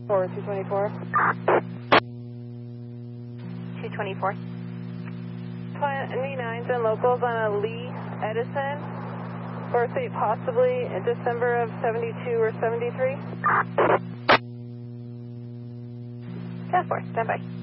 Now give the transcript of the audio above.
Or 224. 224. 29s and locals on a Lee Edison. Birth date possibly in December of 72 or 73. 10-4, stand by.